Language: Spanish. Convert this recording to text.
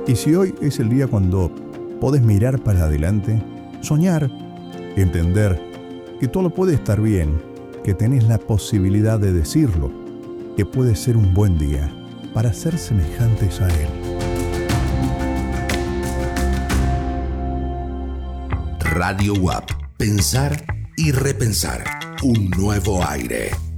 Y si hoy es el día cuando podés mirar para adelante, soñar, entender que todo puede estar bien, que tenés la posibilidad de decirlo, que puede ser un buen día para ser semejantes a Él. Radio UAP. Pensar y repensar. Un nuevo aire.